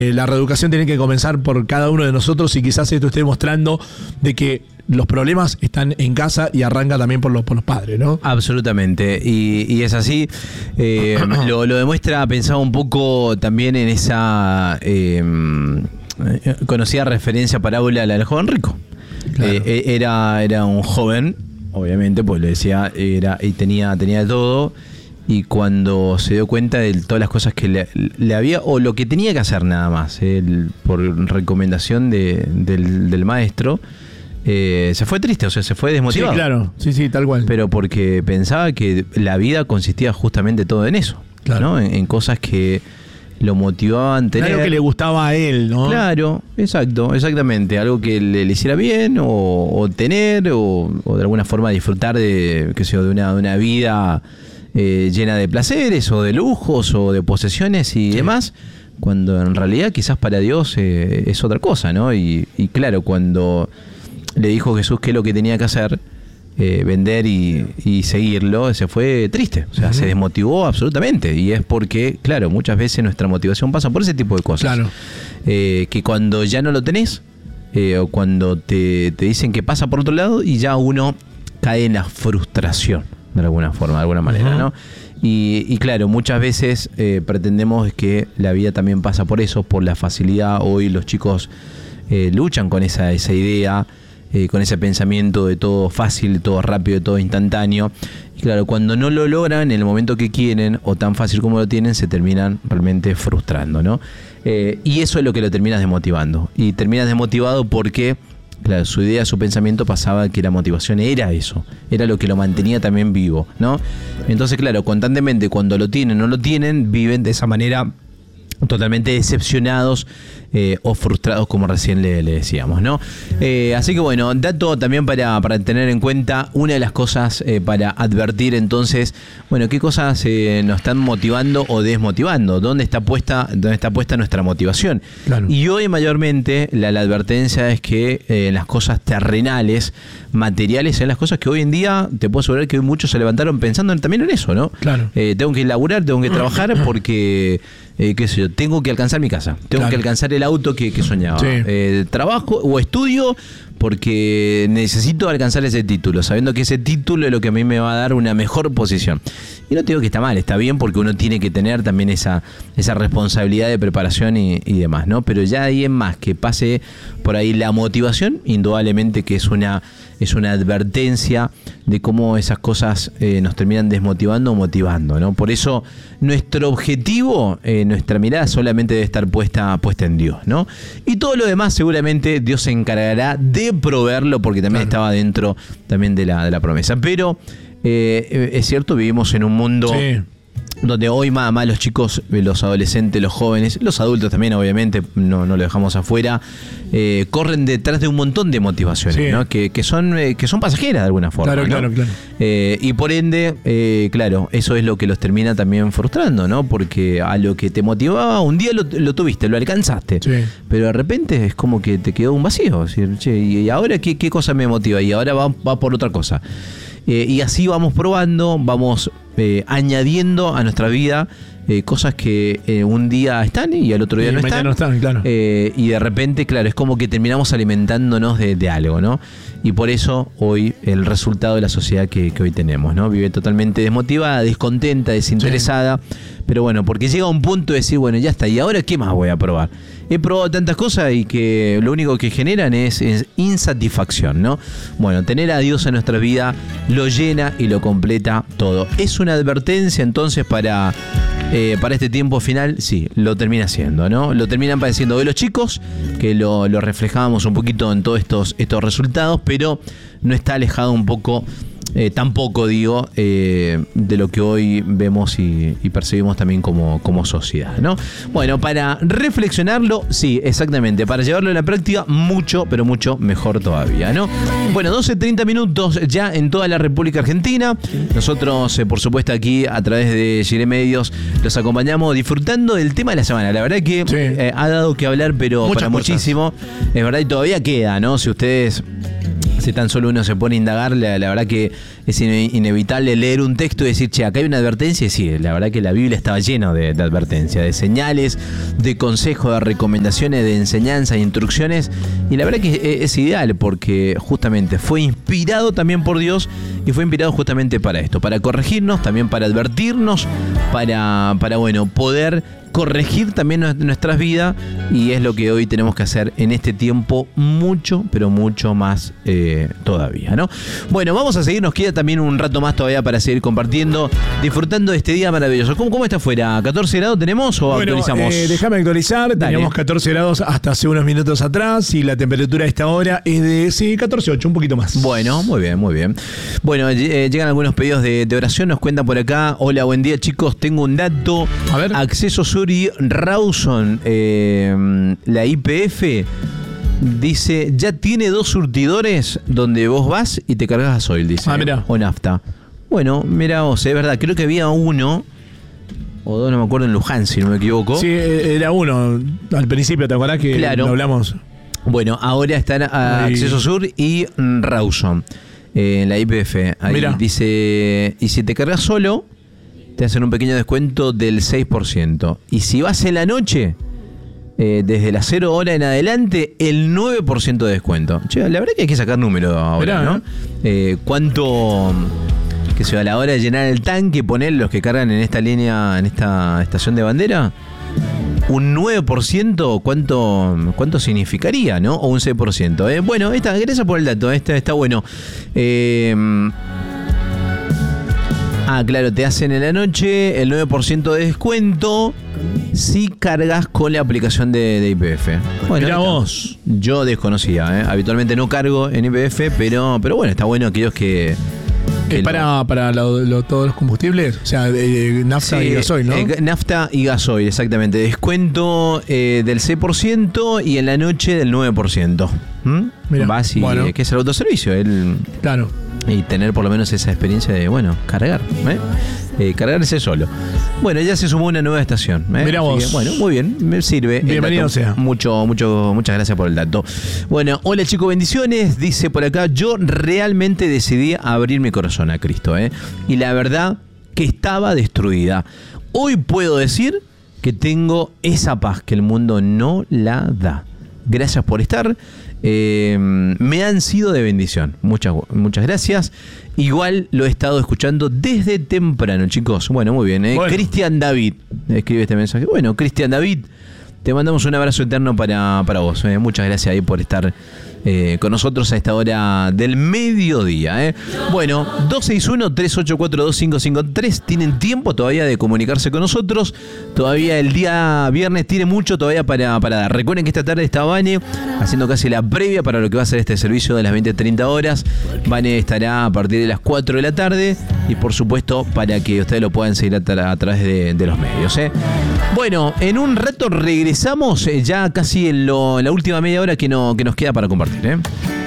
La reeducación tiene que comenzar por cada uno de nosotros y quizás esto esté mostrando de que los problemas están en casa y arranca también por los padres, ¿no? Absolutamente, y es así. Lo demuestra, pensaba un poco también en esa conocida referencia parábola a la del joven rico. Claro. Era un joven, obviamente, pues le decía, y tenía todo. Y cuando se dio cuenta de todas las cosas que le había, o lo que tenía que hacer nada más, por recomendación del maestro, se fue triste, o sea, se fue desmotivado. Sí, claro, sí, tal cual. Pero porque pensaba que la vida consistía justamente todo en eso, claro, ¿no? En cosas que lo motivaban a tener. Algo que le gustaba a él, ¿no? Claro, exactamente. Algo que le hiciera bien, o tener, o de alguna forma disfrutar de, qué sé yo, de una vida llena de placeres o de lujos o de posesiones y demás, cuando en realidad quizás para Dios es otra cosa, ¿no? Y claro, cuando le dijo Jesús qué es lo que tenía que hacer, vender y seguirlo, se fue triste, o sea, se desmotivó absolutamente, y es porque, claro, muchas veces nuestra motivación pasa por ese tipo de cosas, claro. Que cuando ya no lo tenés, o cuando te dicen que pasa por otro lado y ya uno cae en la frustración, de alguna forma, de alguna manera, ¿no? Y claro, muchas veces pretendemos que la vida también pasa por eso, por la facilidad. Hoy los chicos luchan con esa idea, con ese pensamiento de todo fácil, de todo rápido, de todo instantáneo. Y claro, cuando no lo logran en el momento que quieren, o tan fácil como lo tienen, se terminan realmente frustrando, ¿no? Y eso es lo que lo terminas desmotivando. Y terminas desmotivado porque, claro, su idea, su pensamiento pasaba que la motivación era eso, era lo que lo mantenía también vivo, ¿no? Entonces, claro, constantemente cuando lo tienen o no lo tienen, viven de esa manera totalmente decepcionados o frustrados, como recién le decíamos, ¿no? Así que bueno, dato también para tener en cuenta, una de las cosas para advertir entonces, bueno, qué cosas nos están motivando o desmotivando, dónde está puesta nuestra motivación. Claro. Y hoy mayormente la advertencia es que las cosas terrenales, materiales, son las cosas que hoy en día, te puedo asegurar que hoy muchos se levantaron pensando también en eso, ¿no? Claro. Tengo que laburar, tengo que trabajar porque, qué sé yo, tengo que alcanzar mi casa, tengo que alcanzar el auto que soñaba, trabajo o estudio porque necesito alcanzar ese título, sabiendo que ese título es lo que a mí me va a dar una mejor posición. Y no te digo que está mal, está bien, porque uno tiene que tener también esa responsabilidad de preparación y demás, ¿no? Pero ya ahí en más que pase por ahí la motivación, indudablemente que es una advertencia de cómo esas cosas nos terminan desmotivando o motivando, ¿no? Por eso nuestro objetivo, nuestra mirada solamente debe estar puesta en Dios, ¿no? Y todo lo demás seguramente Dios se encargará de proveerlo, porque también estaba dentro también de la promesa. Pero es cierto, vivimos en un mundo donde hoy más los chicos, los adolescentes, los jóvenes, los adultos también, obviamente, no lo dejamos afuera, corren detrás de un montón de motivaciones, ¿no? que son pasajeras de alguna forma. Claro, ¿no? Claro. Y por ende, claro, eso es lo que los termina también frustrando, ¿no? Porque a lo que te motivaba, un día lo tuviste, lo alcanzaste, pero de repente es como que te quedó un vacío. Es decir, che, ¿y ahora qué cosa me motiva? Y ahora va por otra cosa. Y así vamos probando, vamos añadiendo a nuestra vida cosas que un día están y al otro día no están. Claro. Y de repente, claro, es como que terminamos alimentándonos de algo, ¿no? Y por eso hoy el resultado de la sociedad que hoy tenemos, ¿no? Vive totalmente desmotivada, descontenta, desinteresada. Pero bueno, porque llega un punto de decir, bueno, ya está, ¿y ahora qué más voy a probar? He probado tantas cosas y que lo único que generan es insatisfacción, ¿no? Bueno, tener a Dios en nuestra vida lo llena y lo completa todo. ¿Es una advertencia entonces para este tiempo final? Sí, lo termina siendo, ¿no? Lo terminan padeciendo de los chicos, que lo reflejábamos un poquito en todos estos resultados, pero no está alejado un poco, tampoco digo, de lo que hoy vemos y percibimos también como sociedad, ¿no? Bueno, para reflexionarlo, sí, exactamente, para llevarlo a la práctica, mucho, pero mucho mejor todavía, ¿no? Bueno, 12:30 minutos ya en toda la República Argentina. Nosotros, por supuesto, aquí a través de Gire Medios los acompañamos disfrutando del tema de la semana. La verdad que ha dado que hablar, pero muchas para cosas. Muchísimo. Es verdad, y todavía queda, ¿no? Si ustedes Si tan solo uno se pone a indagar, la verdad que es inevitable leer un texto y decir, che, acá hay una advertencia. Y sí, la verdad que la Biblia estaba llena de advertencias, de señales, de consejos, de recomendaciones, de enseñanzas, de instrucciones. Y la verdad que es ideal porque justamente fue inspirado también por Dios y fue inspirado justamente para esto, para corregirnos, también para advertirnos, para bueno, poder corregir también nuestras vidas, y es lo que hoy tenemos que hacer en este tiempo mucho, pero mucho más todavía, ¿no? Bueno, vamos a seguir, nos queda también un rato más todavía para seguir compartiendo, disfrutando de este día maravilloso. ¿Cómo está afuera? ¿14 grados tenemos o actualizamos? Déjame actualizar, teníamos 14 grados hasta hace unos minutos atrás y la temperatura a esta hora es de 14.8, un poquito más. Bueno, muy bien, muy bien. Bueno, llegan algunos pedidos de oración, nos cuentan por acá. Hola, buen día chicos, tengo un dato. A ver. Acceso Sur y Rawson, la YPF dice, ya tiene 2 surtidores donde vos vas y te cargas gasoil, dice. Mirá. O nafta. Bueno, mira vos, es verdad, creo que había uno o 2, no me acuerdo, en Luján, si no me equivoco. Sí, era uno al principio, ¿te acordás que claro. Lo hablamos? Bueno, ahora están a Acceso Sur y Rawson, en la YPF. Ahí mirá. Dice, y si te cargas solo, te hacen un pequeño descuento del 6%. Y si vas en la noche, desde las 0 horas en adelante, el 9% de descuento. Che, la verdad que hay que sacar número ahora, ¿no? ¿Cuánto, que se va a la hora de llenar el tanque, poner los que cargan en esta línea, en esta estación de bandera? Un 9%, ¿cuánto significaría, no? O un 6%. Bueno, gracias por el dato, está bueno. Claro, te hacen en la noche el 9% de descuento si cargas con la aplicación de YPF. Bueno, mirá vos. Yo desconocía, habitualmente no cargo en YPF, pero bueno, está bueno aquellos que... ¿Es para todos los combustibles? O sea, nafta y gasoil, ¿no? Nafta y gasoil, exactamente. Descuento del 6% y en la noche del 9%. Mirá, vas y bueno. Que es el autoservicio. Claro. Y tener por lo menos esa experiencia de, bueno, cargar. Cargarse solo. Bueno, ya se sumó una nueva estación. Mirá vos. Que, bueno, muy bien, me sirve. Bienvenido sea. Muchas gracias por el dato. Bueno, hola chicos, bendiciones. Dice por acá, yo realmente decidí abrir mi corazón a Cristo. Y la verdad que estaba destruida. Hoy puedo decir que tengo esa paz que el mundo no la da. Gracias por estar. Me han sido de bendición. Muchas gracias. Igual lo he estado escuchando desde temprano, chicos. Bueno, muy bien. Bueno. Cristian David escribe este mensaje. Bueno, Cristian David, te mandamos un abrazo eterno para vos. Muchas gracias ahí por estar con nosotros a esta hora del mediodía. Bueno, 261-384-2553. Tienen tiempo todavía de comunicarse con nosotros. Todavía el día viernes tiene mucho todavía para dar. Recuerden que esta tarde está Vane haciendo casi la previa para lo que va a ser este servicio de las 20:30 horas. Vane estará a partir de las 4 de la tarde y por supuesto para que ustedes lo puedan seguir a través de los medios. Bueno, en un rato regresamos ya casi en la última media hora que nos queda para compartir.